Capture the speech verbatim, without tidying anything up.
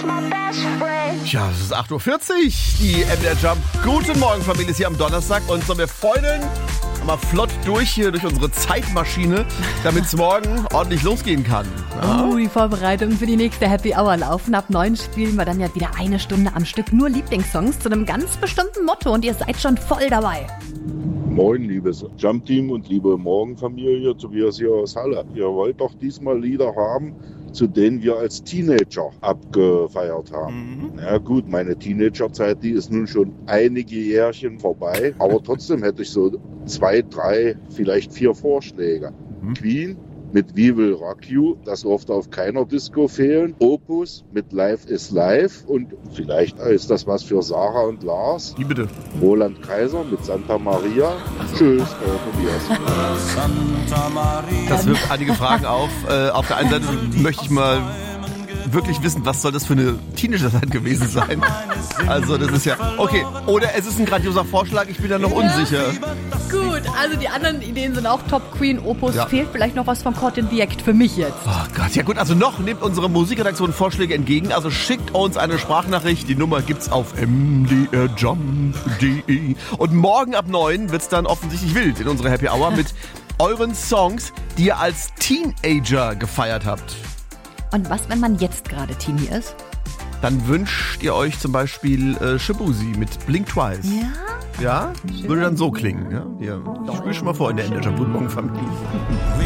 Ja, es ist acht Uhr vierzig, die M D R Jump. Guten Morgen, Familie, ist hier am Donnerstag und so, wir feudeln mal flott durch hier durch unsere Zeitmaschine, damit es morgen ordentlich losgehen kann. Ja. Oh, die Vorbereitung für die nächste Happy Hour laufen. Ab neun spielen wir dann ja wieder eine Stunde am Stück nur Lieblingssongs zu einem ganz bestimmten Motto und ihr seid schon voll dabei. Moin, liebes Jump-Team und liebe Morgenfamilie, Tobias hier aus Halle. Ihr wollt doch diesmal Lieder haben, zu denen wir als Teenager abgefeiert haben. Mhm. Na gut, meine Teenagerzeit, die ist nun schon einige Jährchen vorbei, aber trotzdem hätte ich so zwei, drei, vielleicht vier Vorschläge. Mhm. Queen mit We Will Rock You, das durfte auf keiner Disco fehlen. Opus mit Life is Life und vielleicht ist das was für Sarah und Lars. Wie bitte? Roland Kaiser mit Santa Maria. Also. Tschüss, Tobias. Das wirft einige Fragen auf. Äh, auf der einen Seite möchte ich mal wirklich wissen, was soll das für eine Teenagerzeit gewesen sein? Also das ist ja... Okay, oder es ist ein grandioser Vorschlag, ich bin da noch unsicher. Gut, also die anderen Ideen sind auch top. Queen, Opus, ja. Fehlt vielleicht noch was von Caught in the Act für mich jetzt. Oh Gott, ja gut, also noch nimmt unsere Musikredaktion Vorschläge entgegen, also schickt uns eine Sprachnachricht, die Nummer gibt's auf m d r jump punkt d e und morgen ab neun wird's dann offensichtlich wild in unserer Happy Hour mit euren Songs, die ihr als Teenager gefeiert habt. Und was, wenn man jetzt gerade Teenie ist? Dann wünscht ihr euch zum Beispiel äh, Shabuzi mit Blink Twice. Ja? Ja? Schön. Würde dann so klingen. Ja? Ja. Ich spiele schon mal vor in der M D R Jump. Guten Morgen, Familie.